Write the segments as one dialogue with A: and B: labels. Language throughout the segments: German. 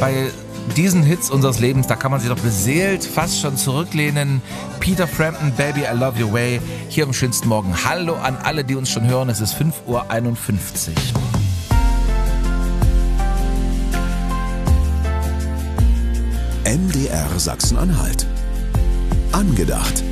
A: bei diesen Hits unseres Lebens, da kann man sich doch beseelt fast schon zurücklehnen. Peter Frampton, Baby, I Love Your Way, hier am schönsten Morgen. Hallo an alle, die uns schon hören, es ist 5:51 Uhr.
B: MDR Sachsen-Anhalt. Angedacht.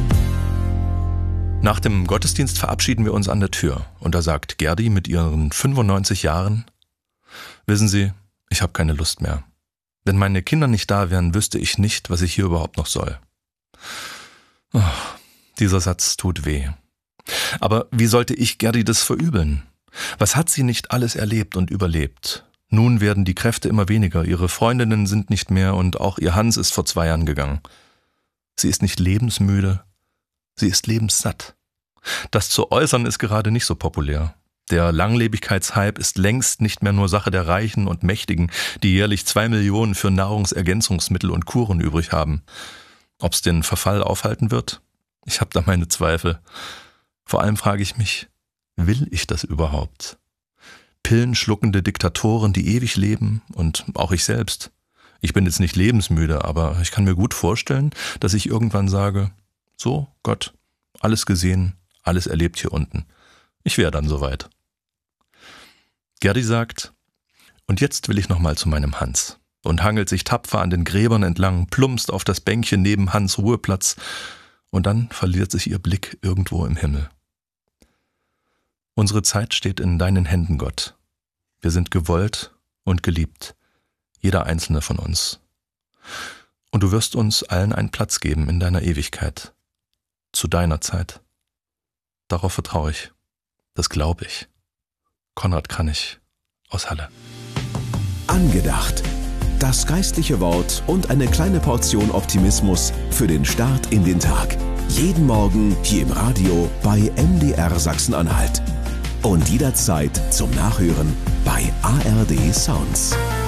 C: Nach dem Gottesdienst verabschieden wir uns an der Tür und da sagt Gerdi mit ihren 95 Jahren: Wissen Sie, ich habe keine Lust mehr. Wenn meine Kinder nicht da wären, wüsste ich nicht, was ich hier überhaupt noch soll. Oh, dieser Satz tut weh. Aber wie sollte ich Gerdi das verübeln? Was hat sie nicht alles erlebt und überlebt? Nun werden die Kräfte immer weniger, ihre Freundinnen sind nicht mehr und auch ihr Hans ist vor 2 Jahren gegangen. Sie ist nicht lebensmüde, sie ist lebenssatt. Das zu äußern ist gerade nicht so populär. Der Langlebigkeitshype ist längst nicht mehr nur Sache der Reichen und Mächtigen, die jährlich 2 Millionen für Nahrungsergänzungsmittel und Kuren übrig haben. Ob's den Verfall aufhalten wird? Ich habe da meine Zweifel. Vor allem frage ich mich, will ich das überhaupt? Pillenschluckende Diktatoren, die ewig leben und auch ich selbst. Ich bin jetzt nicht lebensmüde, aber ich kann mir gut vorstellen, dass ich irgendwann sage, so Gott, alles gesehen, alles erlebt hier unten. Ich wäre dann soweit. Gerdi sagt, und jetzt will ich nochmal zu meinem Hans und hangelt sich tapfer an den Gräbern entlang, plumpst auf das Bänkchen neben Hans' Ruheplatz und dann verliert sich ihr Blick irgendwo im Himmel. Unsere Zeit steht in deinen Händen, Gott. Wir sind gewollt und geliebt, jeder einzelne von uns. Und du wirst uns allen einen Platz geben in deiner Ewigkeit, zu deiner Zeit. Darauf vertraue ich, das glaube ich. Konrad Kranich aus Halle.
B: Angedacht. Das geistliche Wort und eine kleine Portion Optimismus für den Start in den Tag. Jeden Morgen hier im Radio bei MDR Sachsen-Anhalt. Und jederzeit zum Nachhören bei ARD Sounds.